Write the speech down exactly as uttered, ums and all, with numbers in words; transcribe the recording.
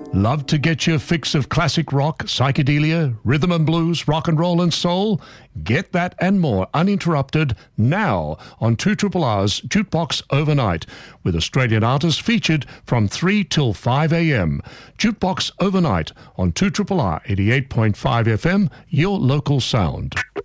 Love to get your fix of classic rock, psychedelia, rhythm and blues, rock and roll and soul? Get that and more uninterrupted now on two R R R's Jukebox Overnight, with Australian artists featured from three till five a.m. Jukebox Overnight on two R R R eighty-eight point five F M, your local sound.